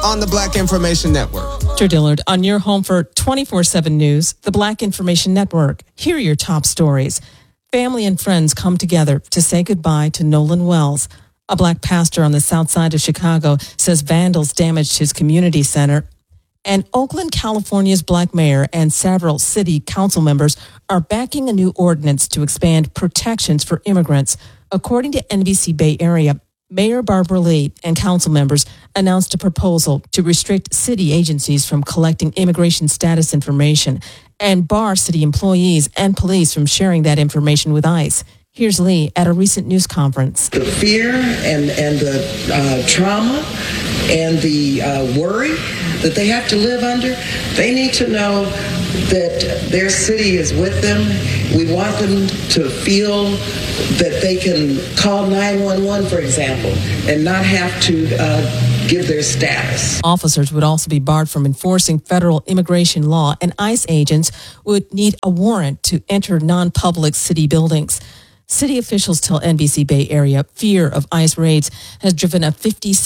on the Black Information Network. Esther Dillard on your home for 24/7 News, the Black Information Network. Here are your top stories. Family and friends come together to say goodbye to Nolan Wells. A black pastor on the south side of Chicago says vandals damaged his community center. And Oakland, California's black mayor and several city council members are backing a new ordinance to expand protections for immigrants. According to NBC Bay Area, Mayor Barbara Lee and council members announced a proposal to restrict city agencies from collecting immigration status information and bar city employees and police from sharing that information with ICE. Here's Lee at a recent news conference. The fear and the trauma and the worry that they have to live under, they need to know that their city is with them. We want them to feel that they can call 911, for example, and not have to give their status. Officers would also be barred from enforcing federal immigration law, and ICE agents would need a warrant to enter non-public city buildings. City officials tell NBC Bay Area fear of ICE raids has driven a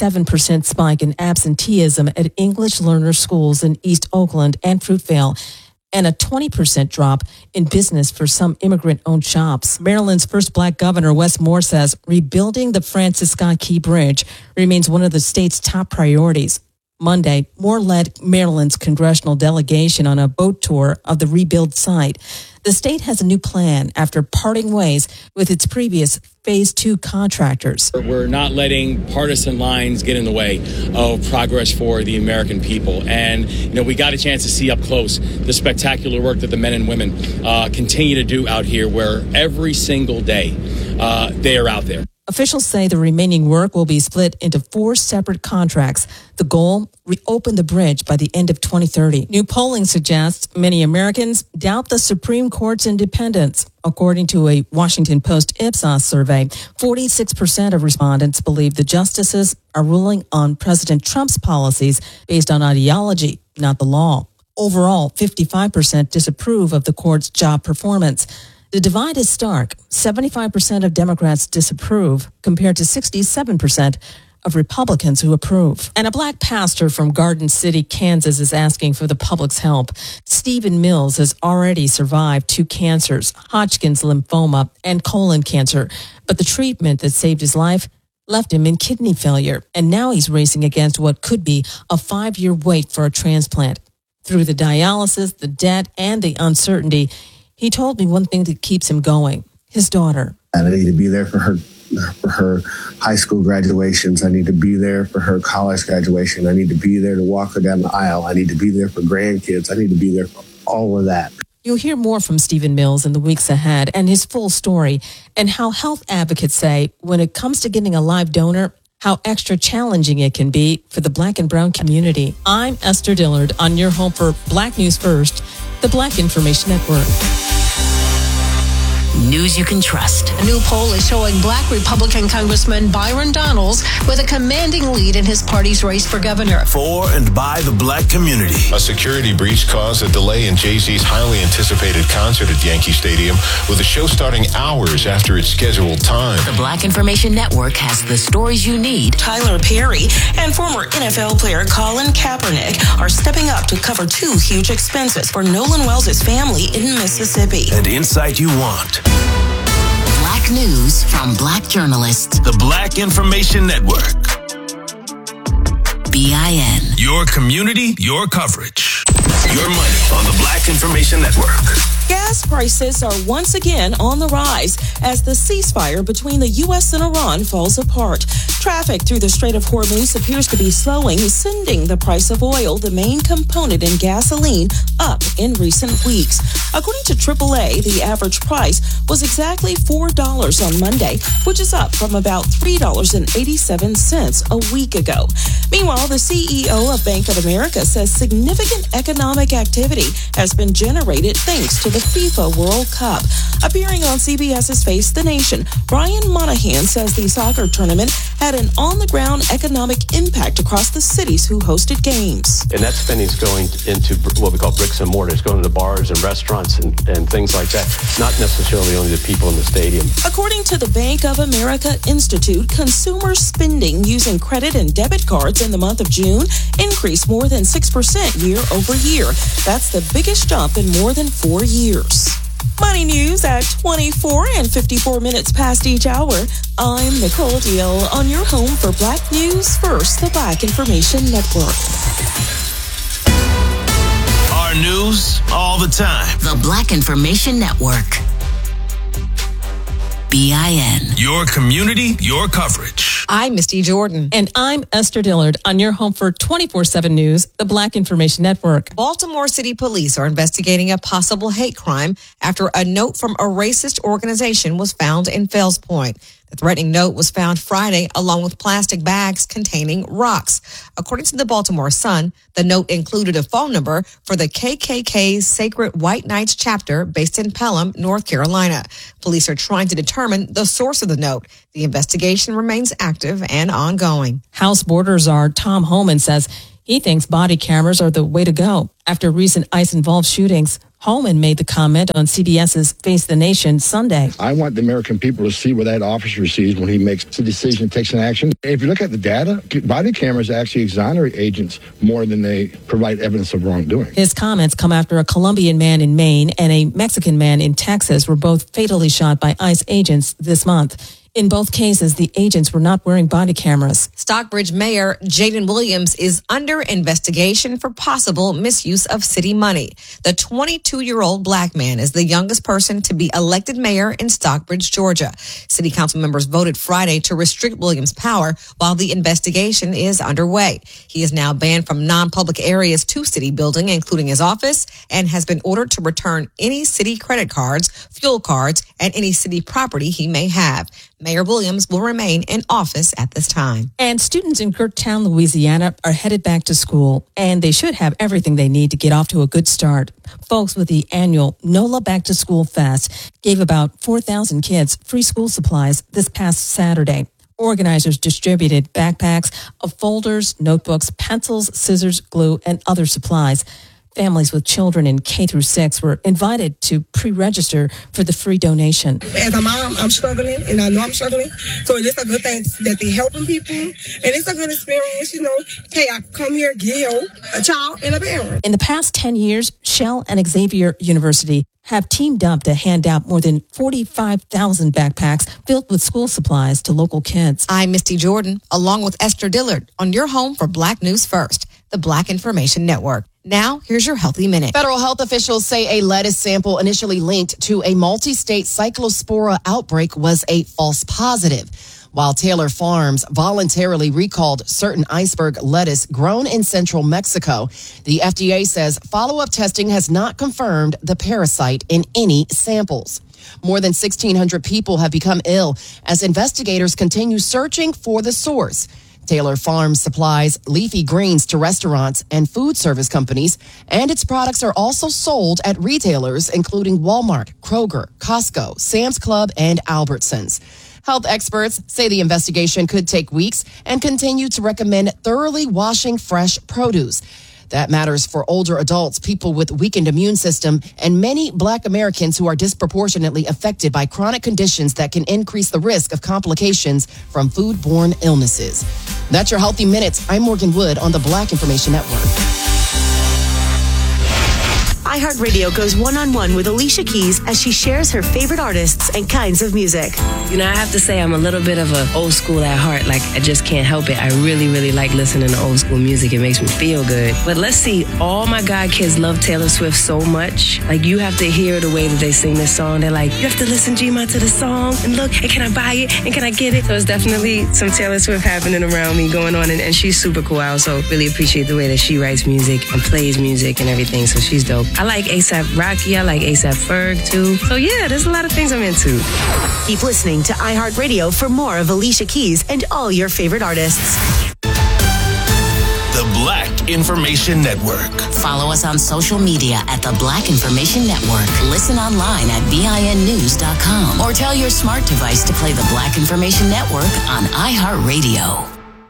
57% spike in absenteeism at English learner schools in East Oakland and Fruitvale, and a 20% drop in business for some immigrant-owned shops. Maryland's first black governor, Wes Moore, says rebuilding the Francis Scott Key Bridge remains one of the state's top priorities. Monday, Moore led Maryland's congressional delegation on a boat tour of the rebuild site. The state has a new plan after parting ways with its previous Phase 2 contractors. We're not letting partisan lines get in the way of progress for the American people. And, we got a chance to see up close the spectacular work that the men and women continue to do out here, where every single day they are out there. Officials say the remaining work will be split into 4 separate contracts. The goal, reopen the bridge by the end of 2030. New polling suggests many Americans doubt the Supreme Court's independence. According to a Washington Post Ipsos survey, 46% of respondents believe the justices are ruling on President Trump's policies based on ideology, not the law. Overall, 55% disapprove of the court's job performance. The divide is stark. 75% of Democrats disapprove compared to 67% of Republicans who approve. And a black pastor from Garden City, Kansas is asking for the public's help. Stephen Mills has already survived 2 cancers, Hodgkin's lymphoma and colon cancer. But the treatment that saved his life left him in kidney failure. And now he's racing against what could be a 5-year wait for a transplant. Through the dialysis, the debt, and the uncertainty, he told me one thing that keeps him going, his daughter. And I need to be there for her high school graduations. I need to be there for her college graduation. I need to be there to walk her down the aisle. I need to be there for grandkids. I need to be there for all of that. You'll hear more from Stephen Mills in the weeks ahead and his full story and how health advocates say when it comes to getting a live donor, how extra challenging it can be for the black and brown community. I'm Esther Dillard on your home for Black News First, the Black Information Network. News you can trust. A new poll is showing black Republican Congressman Byron Donalds with a commanding lead in his party's race for governor. For and by the black community. A security breach caused a delay in Jay-Z's highly anticipated concert at Yankee Stadium, with the show starting hours after its scheduled time. The Black Information Network has the stories you need. Tyler Perry and former NFL player Colin Kaepernick are stepping up to cover 2 huge expenses for Nolan Wells' family in Mississippi. And insight you want. Black news from black journalists. The Black Information Network. BIN. Your community, your coverage. Your money on the Black Information Network. Gas prices are once again on the rise as the ceasefire between the U.S. and Iran falls apart. Traffic through the Strait of Hormuz appears to be slowing, sending the price of oil, the main component in gasoline, up in recent weeks. According to AAA, the average price was exactly $4 on Monday, which is up from about $3.87 a week ago. Meanwhile, the CEO of Bank of America says significant economic activity has been generated thanks to the FIFA World Cup. Appearing on CBS's Face the Nation, Brian Monahan says the soccer tournament had an on-the-ground economic impact across the cities who hosted games. And that spending is going into what we call bricks and mortar. It's going to bars and restaurants and things like that, not necessarily only the people in the stadium. According to the Bank of America Institute, consumer spending using credit and debit cards in the month of June increased more than 6% year over year. That's the biggest jump in more than 4 years. Money news at 24 and 54 minutes past each hour. I'm Nicole Deal on your home for Black News First, the Black Information Network. Our news all the time. The Black Information Network. BIN. Your community, your coverage. I'm Misty Jordan. And I'm Esther Dillard on your home for 24/7 News, the Black Information Network. Baltimore City Police are investigating a possible hate crime after a note from a racist organization was found in Fells Point. The threatening note was found Friday along with plastic bags containing rocks. According to the Baltimore Sun, the note included a phone number for the KKK's Sacred White Knights chapter based in Pelham, North Carolina. Police are trying to determine the source of the note. The investigation remains active and ongoing. House Board Czar Tom Homan says he thinks body cameras are the way to go. After recent ICE-involved shootings, Homan made the comment on CBS's Face the Nation Sunday. I want the American people to see what that officer sees when he makes a decision, takes an action. If you look at the data, body cameras actually exonerate agents more than they provide evidence of wrongdoing. His comments come after a Colombian man in Maine and a Mexican man in Texas were both fatally shot by ICE agents this month. In both cases, the agents were not wearing body cameras. Stockbridge Mayor Jaden Williams is under investigation for possible misuse of city money. The 22-year-old black man is the youngest person to be elected mayor in Stockbridge, Georgia. City council members voted Friday to restrict Williams' power while the investigation is underway. He is now banned from non-public areas to city building, including his office, and has been ordered to return any city credit cards, fuel cards, and any city property he may have. Mayor Williams will remain in office at this time. And students in Gerttown, Louisiana are headed back to school, and they should have everything they need to get off to a good start. Folks with the annual NOLA Back to School Fest gave about 4,000 kids free school supplies this past Saturday. Organizers distributed backpacks of folders, notebooks, pencils, scissors, glue, and other supplies. Families with children in K through 6 were invited to pre-register for the free donation. As a mom, I'm struggling, and I know I'm struggling. So it's a good thing that they're helping people, and it's a good experience, you know. Hey, I come here, get help, a child and a parent. In the past 10 years, Shell and Xavier University have teamed up to hand out more than 45,000 backpacks filled with school supplies to local kids. I'm Misty Jordan, along with Esther Dillard, on your home for Black News First, the Black Information Network. Now, here's your Healthy Minute. Federal health officials say a lettuce sample initially linked to a multi-state cyclospora outbreak was a false positive. While Taylor Farms voluntarily recalled certain iceberg lettuce grown in central Mexico, the FDA says follow-up testing has not confirmed the parasite in any samples. More than 1,600 people have become ill as investigators continue searching for the source. Taylor Farms supplies leafy greens to restaurants and food service companies, and its products are also sold at retailers including Walmart, Kroger, Costco, Sam's Club, and Albertsons. Health experts say the investigation could take weeks and continue to recommend thoroughly washing fresh produce. That matters for older adults, people with weakened immune system, and many Black Americans who are disproportionately affected by chronic conditions that can increase the risk of complications from foodborne illnesses. That's your Healthy Minutes. I'm Morgan Wood on the Black Information Network. iHeartRadio goes one-on-one with Alicia Keys as she shares her favorite artists and kinds of music. You know, I have to say I'm a little bit of an old school at heart. Like, I just can't help it. I really, really like listening to old school music. It makes me feel good. But let's see, all my God kids love Taylor Swift so much. Like, you have to hear the way that they sing this song. They're like, you have to listen, G-Ma, to the song. And look, and can I buy it? And can I get it? So it's definitely some Taylor Swift happening around me going on. And she's super cool. I also really appreciate the way that she writes music and plays music and everything. So she's dope. I like A$AP Rocky. I like A$AP Ferg, too. So, yeah, there's a lot of things I'm into. Keep listening to iHeartRadio for more of Alicia Keys and all your favorite artists. The The Black Information Network. Follow us on social media at The Black Information Network. Listen online at BINnews.com or tell your smart device to play The Black Information Network on iHeartRadio.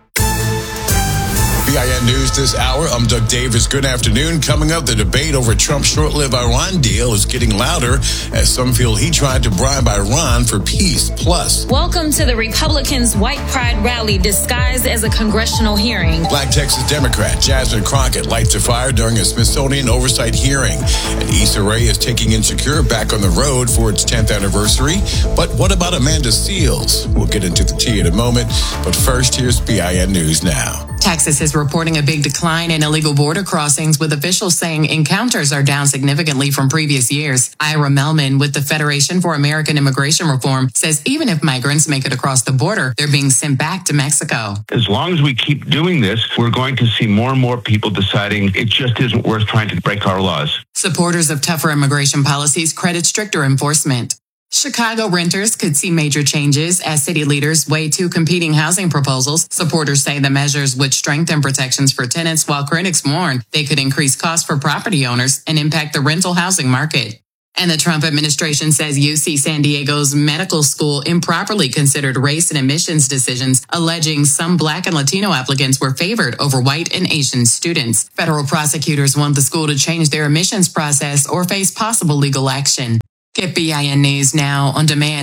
BIN News this hour. I'm Doug Davis. Good afternoon. Coming up, the debate over Trump's short-lived Iran deal is getting louder as some feel he tried to bribe Iran for peace. Plus, welcome to the Republicans' White Pride rally disguised as a congressional hearing. Black Texas Democrat Jasmine Crockett lights a fire during a Smithsonian oversight hearing. And Issa Rae is taking Insecure back on the road for its 10th anniversary. But what about Amanda Seales? We'll get into the tea in a moment. But first, here's BIN News Now. Texas is reporting a big decline in illegal border crossings, with officials saying encounters are down significantly from previous years. Ira Melman with the Federation for American Immigration Reform says even if migrants make it across the border, they're being sent back to Mexico. As long as we keep doing this, we're going to see more and more people deciding it just isn't worth trying to break our laws. Supporters of tougher immigration policies credit stricter enforcement. Chicago renters could see major changes as city leaders weigh two competing housing proposals. Supporters say the measures would strengthen protections for tenants, while critics warn they could increase costs for property owners and impact the rental housing market. And the Trump administration says UC San Diego's medical school improperly considered race and admissions decisions, alleging some Black and Latino applicants were favored over white and Asian students. Federal prosecutors want the school to change their admissions process or face possible legal action. Get BIN News now on demand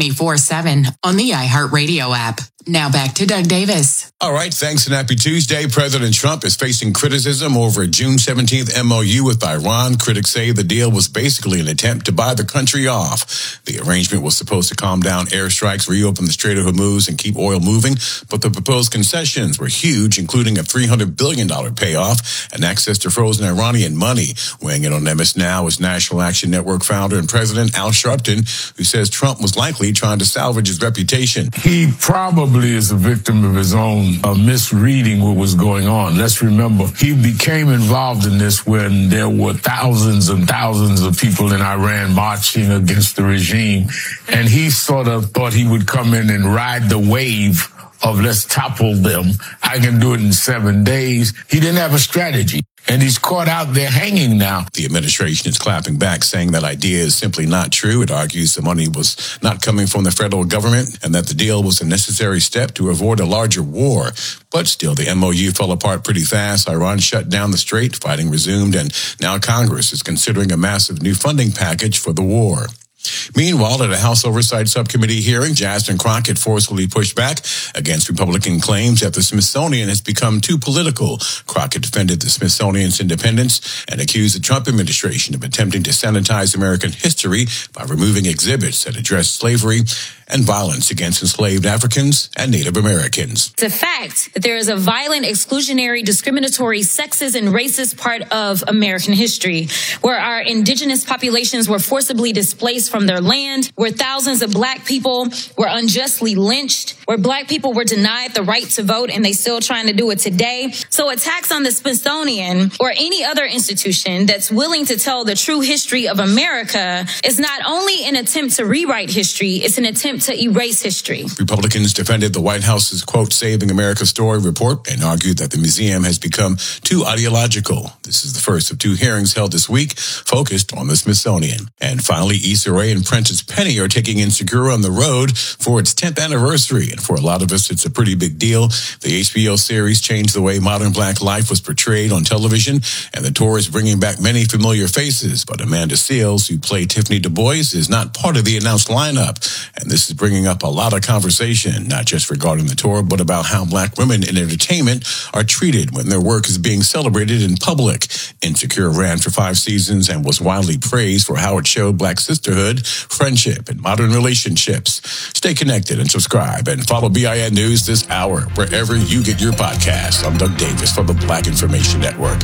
24/7 on the iHeartRadio app. Now back to Doug Davis. All right, thanks and happy Tuesday. President Trump is facing criticism over a June 17th MOU with Iran. Critics say the deal was basically an attempt to buy the country off. The arrangement was supposed to calm down airstrikes, reopen the Strait of Hormuz, and keep oil moving. But the proposed concessions were huge, including a $300 billion payoff and access to frozen Iranian money. Weighing in on MS Now is National Action Network founder and president Al Sharpton, who says Trump was likely trying to salvage his reputation. He probably is a victim of his own misreading what was going on. Let's remember, he became involved in this when there were thousands and thousands of people in Iran marching against the regime. And he sort of thought he would come in and ride the wave of let's topple them. I can do it in 7 days. He didn't have a strategy. And he's caught out there hanging now. The administration is clapping back, saying that idea is simply not true. It argues the money was not coming from the federal government and that the deal was a necessary step to avoid a larger war. But still, the MOU fell apart pretty fast. Iran shut down the strait, fighting resumed, and now Congress is considering a massive new funding package for the war. Meanwhile, at a House Oversight Subcommittee hearing, Jasmine Crockett forcefully pushed back against Republican claims that the Smithsonian has become too political. Crockett defended the Smithsonian's independence and accused the Trump administration of attempting to sanitize American history by removing exhibits that address slavery and violence against enslaved Africans and Native Americans. It's a fact that there is a violent, exclusionary, discriminatory, sexist, and racist part of American history, where our indigenous populations were forcibly displaced from their land, where thousands of Black people were unjustly lynched, where Black people were denied the right to vote, and they still trying to do it today. So attacks on the Smithsonian or any other institution that's willing to tell the true history of America is not only an attempt to rewrite history, it's an attempt to erase history. Republicans defended the White House's, quote, Saving America Story report and argued that the museum has become too ideological. This is the first of two hearings held this week focused on the Smithsonian. And finally, Issa Rae and Prentice Penny are taking Insecure on the road for its 10th anniversary. And for a lot of us, it's a pretty big deal. The HBO series changed the way modern Black life was portrayed on television, and the tour is bringing back many familiar faces. But Amanda Seales, who played Tiffany Du Bois, is not part of the announced lineup. And this is bringing up a lot of conversation, not just regarding the tour, but about how Black women in entertainment are treated when their work is being celebrated in public. Insecure ran for 5 seasons and was widely praised for how it showed Black sisterhood, friendship, and modern relationships. Stay connected and subscribe and follow BIN News this hour wherever you get your podcasts. I'm Doug Davis from the Black Information Network.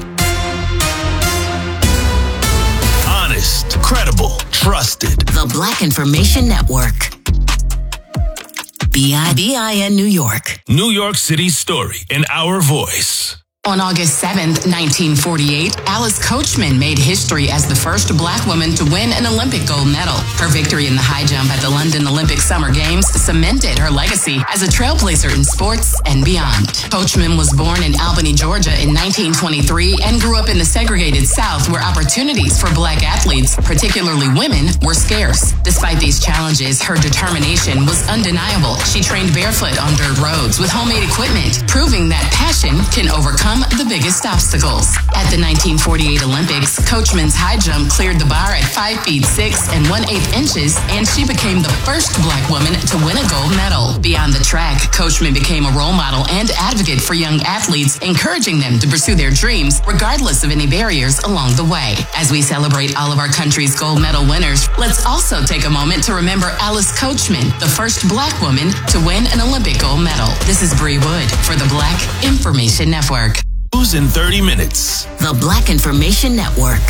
Honest, credible, trusted. The Black Information Network. BIN New York. New York City's story in our voice. On August 7th, 1948, Alice Coachman made history as the first black woman to win an Olympic gold medal. Her victory in the high jump at the London Olympic Summer Games cemented her legacy as a trailblazer in sports and beyond. Coachman was born in Albany, Georgia in 1923 and grew up in the segregated South where opportunities for black athletes, particularly women, were scarce. Despite these challenges, her determination was undeniable. She trained barefoot on dirt roads with homemade equipment, proving that passion can overcome the biggest obstacles. At the 1948 Olympics, Coachman's high jump cleared the bar at 5 feet 6 and 1/8 inches, and she became the first black woman to win a gold medal. Beyond the track, Coachman became a role model and advocate for young athletes, encouraging them to pursue their dreams regardless of any barriers along the way. As we celebrate all of our country's gold medal winners, let's also take a moment to remember Alice Coachman, the first black woman to win an Olympic gold medal. This is Bree Wood for the Black Information Network. News in 30 minutes. The Black Information Network.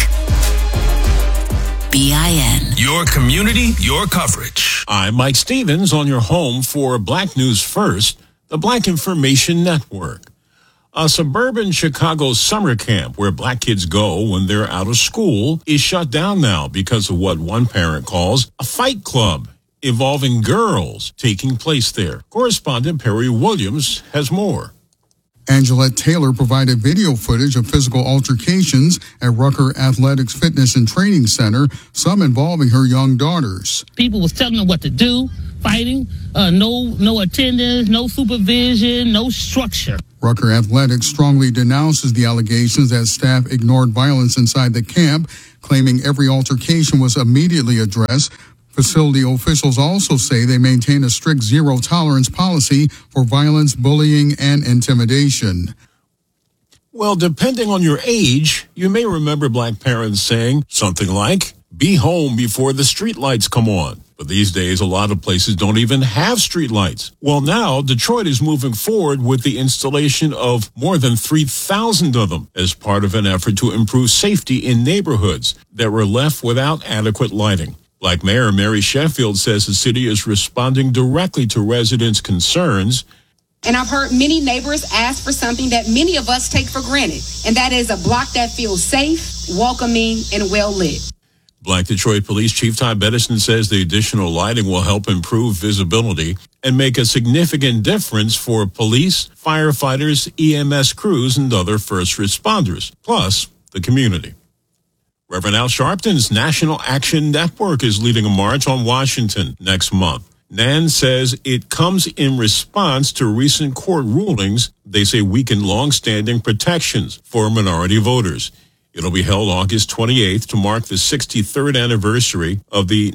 BIN. Your community, your coverage. I'm Mike Stevens on your home for Black News First, the Black Information Network. A suburban Chicago summer camp where black kids go when they're out of school is shut down now because of what one parent calls a fight club involving girls taking place there. Correspondent Perry Williams has more. Angelette Taylor provided video footage of physical altercations at Rucker Athletics Fitness and Training Center, some involving her young daughters. People was telling them what to do, fighting, no attendance, no supervision, no structure. Rucker Athletics strongly denounces the allegations that staff ignored violence inside the camp, claiming every altercation was immediately addressed. Facility officials also say they maintain a strict zero-tolerance policy for violence, bullying, and intimidation. Well, depending on your age, you may remember black parents saying something like, "Be home before the streetlights come on." But these days, a lot of places don't even have streetlights. Well, now, Detroit is moving forward with the installation of more than 3,000 of them as part of an effort to improve safety in neighborhoods that were left without adequate lighting. Black Mayor Mary Sheffield says the city is responding directly to residents' concerns. And I've heard many neighbors ask for something that many of us take for granted, and that is a block that feels safe, welcoming, and well lit. Black Detroit Police Chief Ty Bettison says the additional lighting will help improve visibility and make a significant difference for police, firefighters, EMS crews, and other first responders, plus the community. Reverend Al Sharpton's National Action Network is leading a march on Washington next month. NAN says it comes in response to recent court rulings they say weaken long-standing protections for minority voters. It'll be held August 28th to mark the 63rd anniversary of the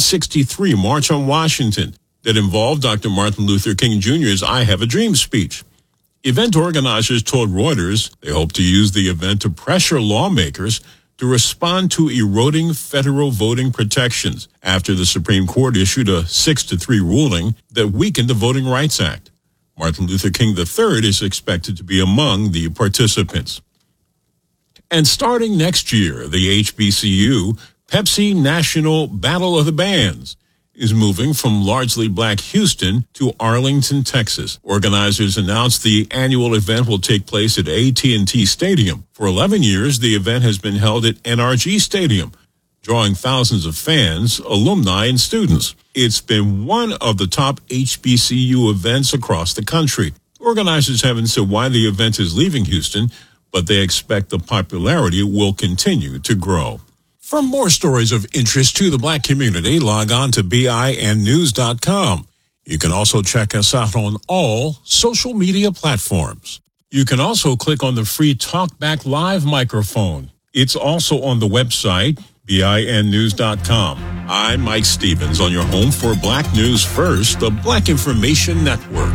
1963 March on Washington that involved Dr. Martin Luther King Jr.'s I Have a Dream speech. Event organizers told Reuters they hope to use the event to pressure lawmakers to respond to eroding federal voting protections after the Supreme Court issued a 6-3 ruling that weakened the Voting Rights Act. Martin Luther King III is expected to be among the participants. And starting next year, the HBCU Pepsi National Battle of the Bands is moving from largely black Houston to Arlington, Texas. Organizers announced the annual event will take place at AT&T Stadium. For 11 years, the event has been held at NRG Stadium, drawing thousands of fans, alumni, and students. It's been one of the top HBCU events across the country. Organizers haven't said why the event is leaving Houston, but they expect the popularity will continue to grow. For more stories of interest to the black community, log on to BINnews.com. You can also check us out on all social media platforms. You can also click on the free TalkBack Live microphone. It's also on the website, BINnews.com. I'm Mike Stevens on your home for Black News First, the Black Information Network.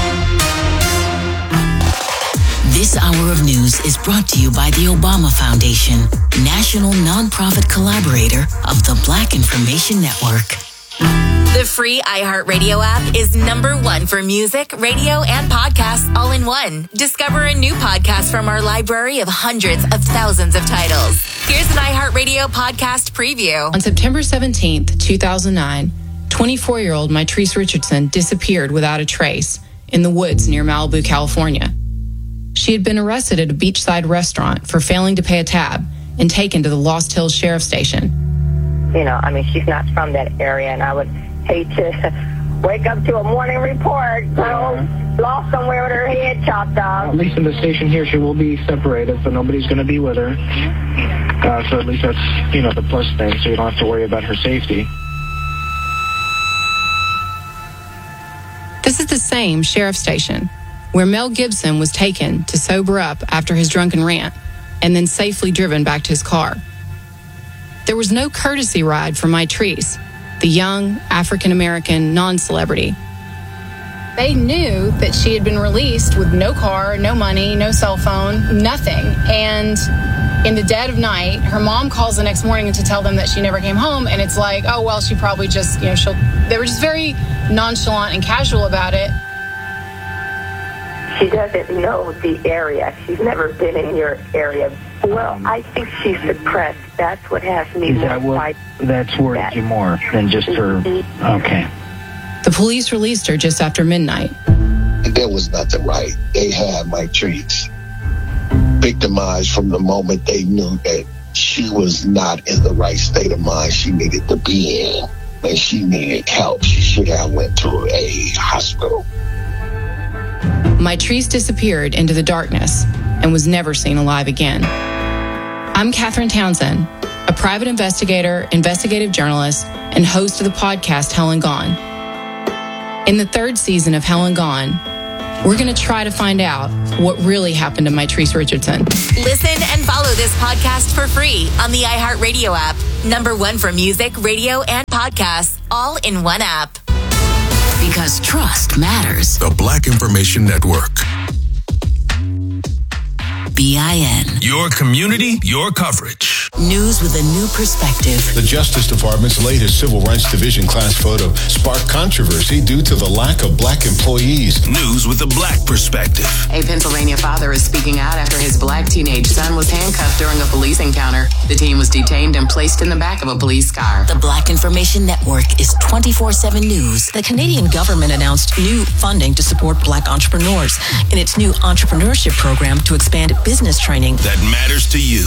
This hour of news is brought to you by the Obama Foundation, national nonprofit collaborator of the Black Information Network. The free iHeartRadio app is #1 for music, radio, and podcasts all in one. Discover a new podcast from our library of hundreds of thousands of titles. Here's an iHeartRadio podcast preview. On September 17th, 2009, 24-year-old Mitrice Richardson disappeared without a trace in the woods near Malibu, California. She had been arrested at a beachside restaurant for failing to pay a tab and taken to the Lost Hills Sheriff's Station. She's not from that area, and I would hate to wake up to a morning report, lost somewhere with her head chopped off. At least in the station here, she will be separated, so nobody's going to be with her. So at least that's, the plus thing, so you don't have to worry about her safety. This is the same sheriff's station where Mel Gibson was taken to sober up after his drunken rant and then safely driven back to his car. There was no courtesy ride for Mitrice, the young African-American non-celebrity. They knew that she had been released with no car, no money, no cell phone, nothing. And in the dead of night, her mom calls the next morning to tell them that she never came home. And it's like, oh, well, she probably just, they were just very nonchalant and casual about it. She doesn't know the area. She's never been in your area. Well, I think she's suppressed. That's what has me more. That's worried you more than just her. Okay. The police released her just after midnight. There was nothing right. They had Mitrice victimized from the moment they knew that she was not in the right state of mind she needed to be in, and she needed help. She should have went to a hospital. Mitrice disappeared into the darkness and was never seen alive again. I'm Catherine Townsend, a private investigator, investigative journalist, and host of the podcast Hell and Gone. In the third season of Hell and Gone, we're going to try to find out what really happened to Mitrice Richardson. Listen and follow this podcast for free on the iHeartRadio app. #1 for music, radio, and podcasts, all in one app. Because trust matters. The Black Information Network. BIN. Your community, your coverage. News with a new perspective. The Justice Department's latest Civil Rights Division class photo sparked controversy due to the lack of black employees. News with a black perspective. A Pennsylvania father is speaking out after his black teenage son was handcuffed during a police encounter. The teen was detained and placed in the back of a police car. The Black Information Network is 24/7 news. The Canadian government announced new funding to support black entrepreneurs in its new entrepreneurship program to expand business training that matters to you.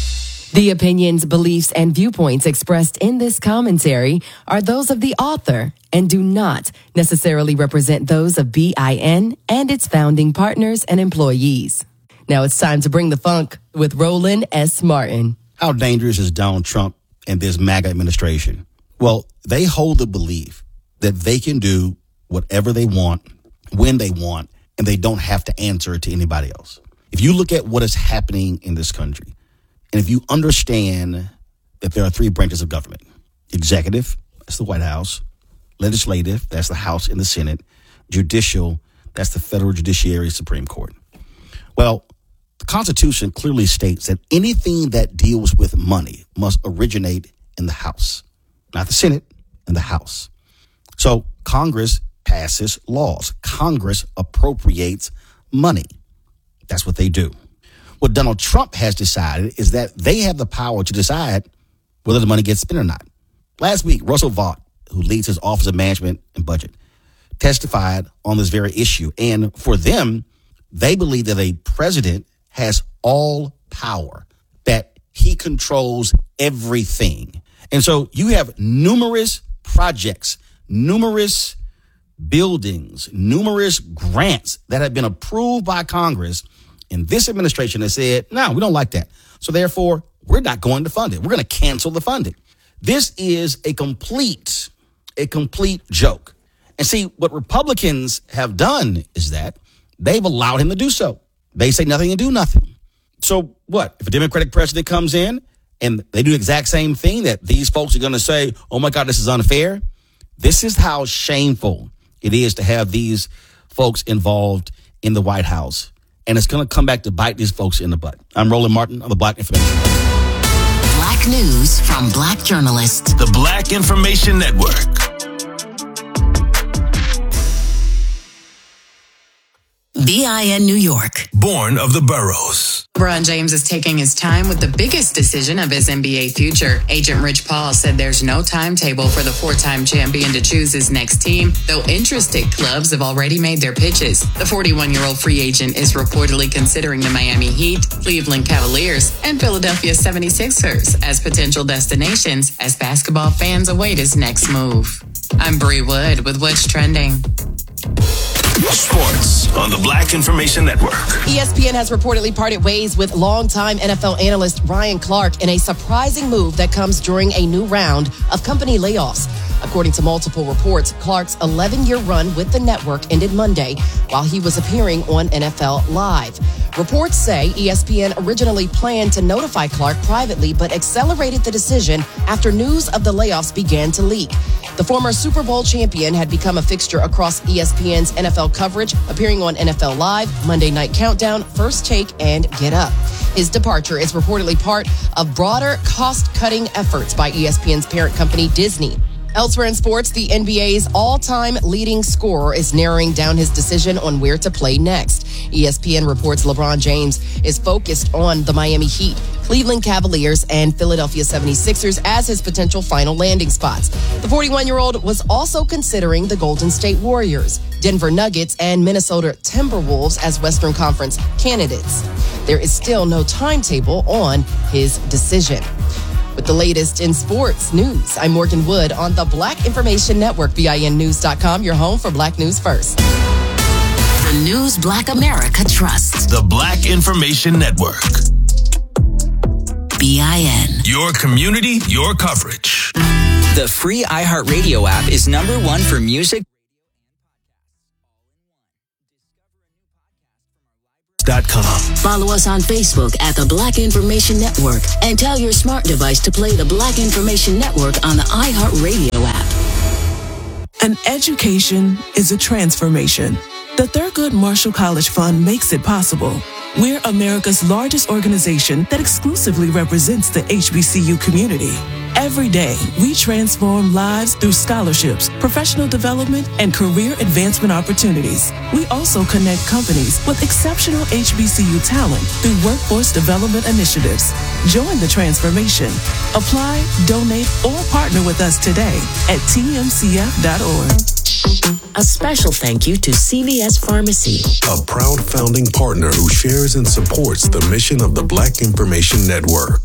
The opinions, beliefs, and viewpoints expressed in this commentary are those of the author and do not necessarily represent those of BIN and its founding partners and employees. Now it's time to bring the funk with Roland S. Martin. How dangerous is Donald Trump and this MAGA administration? Well, they hold the belief that they can do whatever they want, when they want, and they don't have to answer to anybody else. If you look at what is happening in this country, and if you understand that there are three branches of government, executive, that's the White House, legislative, that's the House and the Senate, judicial, that's the federal judiciary Supreme Court. Well, the Constitution clearly states that anything that deals with money must originate in the House, not the Senate, in the House. So Congress passes laws. Congress appropriates money. That's what they do. What Donald Trump has decided is that they have the power to decide whether the money gets spent or not. Last week, Russell Vought, who leads his Office of Management and Budget, testified on this very issue. And for them, they believe that a president has all power, that he controls everything. And so you have numerous projects, numerous buildings, numerous grants that have been approved by Congress. And this administration has said, no, we don't like that. So therefore, we're not going to fund it. We're going to cancel the funding. This is a complete joke. And see, what Republicans have done is that they've allowed him to do so. They say nothing and do nothing. So what? If a Democratic president comes in and they do the exact same thing, that these folks are going to say, oh my God, this is unfair. This is how shameful it is to have these folks involved in the White House. And it's going to come back to bite these folks in the butt. I'm Roland Martin of the Black Information Network. Black news from black journalists. The Black Information Network. BIN New York. Born of the boroughs. LeBron James is taking his time with the biggest decision of his NBA future. Agent Rich Paul said there's no timetable for the four-time champion to choose his next team, though interested clubs have already made their pitches. The 41-year-old free agent is reportedly considering the Miami Heat, Cleveland Cavaliers, and Philadelphia 76ers as potential destinations as basketball fans await his next move. I'm Bree Wood with What's Trending. Sports on the Black Information Network. ESPN has reportedly parted ways with longtime NFL analyst Ryan Clark in a surprising move that comes during a new round of company layoffs. According to multiple reports, Clark's 11-year run with the network ended Monday while he was appearing on NFL Live. Reports say ESPN originally planned to notify Clark privately, but accelerated the decision after news of the layoffs began to leak. The former Super Bowl champion had become a fixture across ESPN's NFL coverage, appearing on NFL Live, Monday Night Countdown, First Take, and Get Up. His departure is reportedly part of broader cost-cutting efforts by ESPN's parent company, Disney. Elsewhere in sports, the NBA's all-time leading scorer is narrowing down his decision on where to play next. ESPN reports LeBron James is focused on the Miami Heat, Cleveland Cavaliers, and Philadelphia 76ers as his potential final landing spots. The 41-year-old was also considering the Golden State Warriors, Denver Nuggets, and Minnesota Timberwolves as Western Conference candidates. There is still no timetable on his decision. With the latest in sports news, I'm Morgan Wood on the Black Information Network, BINnews.com, your home for Black News First. The news Black America trusts. The Black Information Network. BIN. Your community, your coverage. The free iHeartRadio app is #1 for music. Follow us on Facebook at the Black Information Network and tell your smart device to play the Black Information Network on the iHeartRadio app. An education is a transformation. The Thurgood Marshall College Fund makes it possible. We're America's largest organization that exclusively represents the HBCU community. Every day, we transform lives through scholarships, professional development, and career advancement opportunities. We also connect companies with exceptional HBCU talent through workforce development initiatives. Join the transformation. Apply, donate, or partner with us today at tmcf.org. A special thank you to CVS Pharmacy, a proud founding partner who shares and supports the mission of the Black Information Network.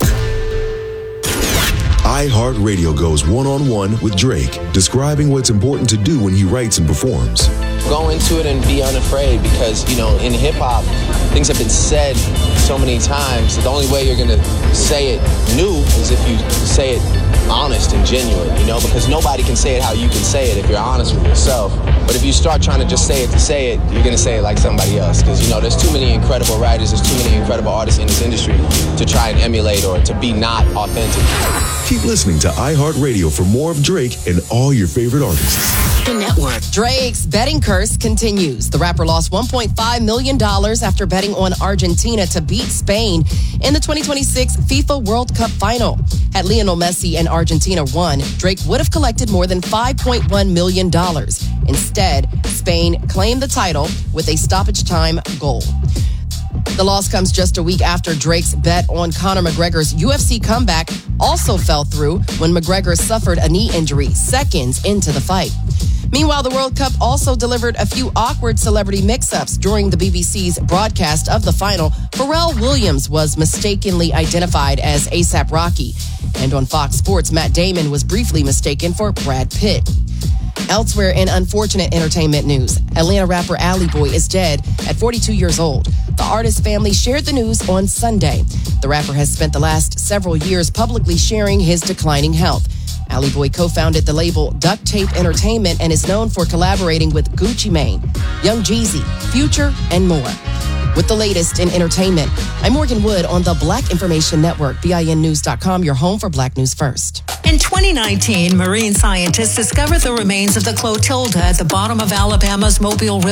iHeartRadio goes one-on-one with Drake, describing what's important to do when he writes and performs. Go into it and be unafraid because, you know, in hip-hop, things have been said so many times. The only way you're going to say it new is if you say it honest and genuine, you know, because nobody can say it how you can say it if you're honest with yourself. But if you start trying to just say it to say it, you're going to say it like somebody else. Because, you know, there's too many incredible writers, there's too many incredible artists in this industry to try and emulate or to be not authentic. Keep listening to iHeartRadio for more of Drake and all your favorite artists. The network. Drake's betting curse continues. The rapper lost $1.5 million after betting on Argentina to beat Spain in the 2026 FIFA World Cup final. Had Lionel Messi and Argentina won, Drake would have collected more than $5.1 million. Instead, Spain claimed the title with a stoppage time goal. The loss comes just a week after Drake's bet on Conor McGregor's UFC comeback also fell through when McGregor suffered a knee injury seconds into the fight. Meanwhile, the World Cup also delivered a few awkward celebrity mix-ups during the BBC's broadcast of the final. Pharrell Williams was mistakenly identified as A$AP Rocky. And on Fox Sports, Matt Damon was briefly mistaken for Brad Pitt. Elsewhere in unfortunate entertainment news, Atlanta rapper Alley Boy is dead at 42 years old. The artist's family shared the news on Sunday. The rapper has spent the last several years publicly sharing his declining health. Alley Boy co-founded the label Duct Tape Entertainment and is known for collaborating with Gucci Mane, Young Jeezy, Future, and more. With the latest in entertainment, I'm Morgan Wood on the Black Information Network, BINnews.com, your home for Black News First. In 2019, marine scientists discovered the remains of the Clotilda at the bottom of Alabama's Mobile River.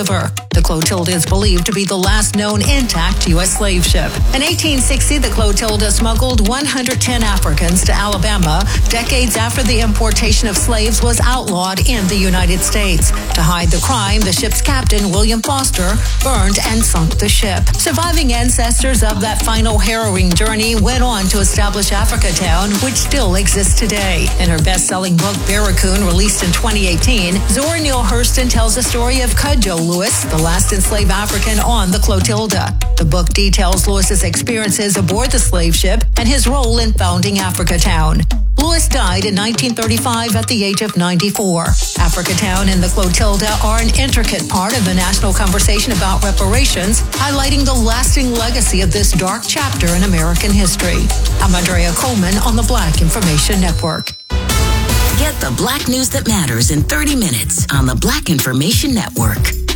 The Clotilda is believed to be the last known intact U.S. slave ship. In 1860, the Clotilda smuggled 110 Africans to Alabama, decades after the importation of slaves was outlawed in the United States. To hide the crime, the ship's captain, William Foster, burned and sunk the ship. Surviving ancestors of that final harrowing journey went on to establish Africatown, which still exists today. In her best-selling book, Barracoon, released in 2018, Zora Neale Hurston tells the story of Cudjoe Lewis, the last enslaved African on the Clotilda. The book details Lewis's experiences aboard the slave ship and his role in founding Africatown. Lewis died in 1935 at the age of 94. Africatown and the Clotilda are an intricate part of the national conversation about reparations, highlighting the lasting legacy of this dark chapter in American history. I'm Andrea Coleman on the Black Information Network. Get the Black news that matters in 30 minutes on the Black Information Network.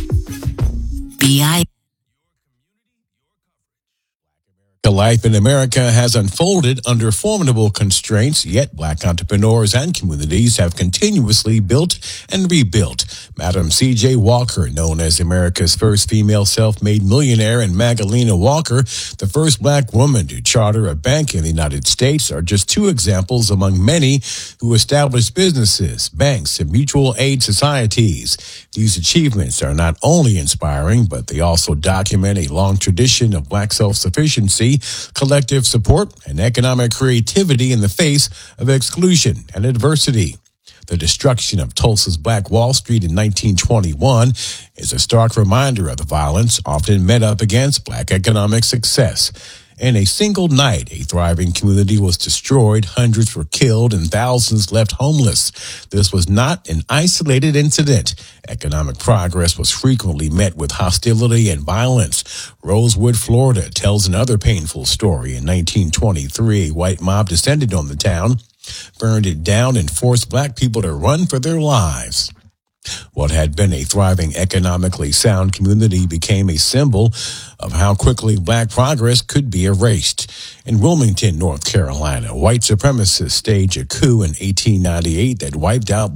Life in America has unfolded under formidable constraints, yet Black entrepreneurs and communities have continuously built and rebuilt. Madam C.J. Walker, known as America's first female self-made millionaire, and Magdalena Walker, the first Black woman to charter a bank in the United States, are just two examples among many who established businesses, banks, and mutual aid societies. These achievements are not only inspiring, but they also document a long tradition of Black self-sufficiency, collective support, and economic creativity in the face of exclusion and adversity. The destruction of Tulsa's Black Wall Street in 1921 is a stark reminder of the violence often met up against Black economic success. In a single night, a thriving community was destroyed, hundreds were killed, and thousands left homeless. This was not an isolated incident. Economic progress was frequently met with hostility and violence. Rosewood, Florida, tells another painful story. In 1923, a white mob descended on the town, burned it down, and forced Black people to run for their lives. What had been a thriving, economically sound community became a symbol of how quickly Black progress could be erased. In Wilmington, North Carolina, white supremacists staged a coup in 1898 that wiped out